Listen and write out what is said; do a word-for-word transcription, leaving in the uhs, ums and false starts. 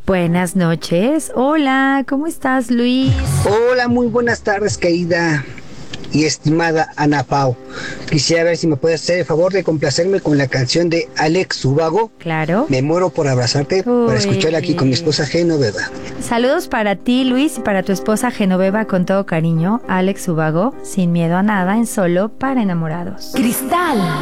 Buenas noches. Hola, ¿cómo estás, Luis? Hola, muy buenas tardes, querida y estimada Ana Pao. Quisiera ver si me puedes hacer el favor de complacerme con la canción de Alex Ubago. Claro. Me muero por abrazarte, Uy. para escucharla aquí con mi esposa Genoveva. Saludos para ti, Luis, y para tu esposa Genoveva con todo cariño. Alex Ubago, sin miedo a nada, en Solo para enamorados. Cristal.